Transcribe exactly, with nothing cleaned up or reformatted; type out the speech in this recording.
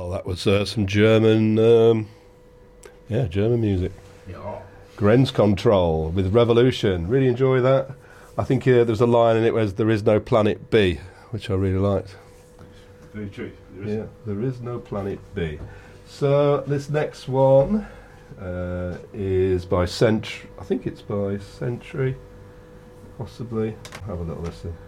Well, that was uh, some German, um, yeah, German music. Yeah. Grenzkontroll with Revolution. Really enjoy that. I think uh, there's a line in it where there is no planet B, which I really liked. Very true. There is. Yeah, there is no planet B. So this next one uh, is by Century. I think it's by Century, possibly. Have a little listen.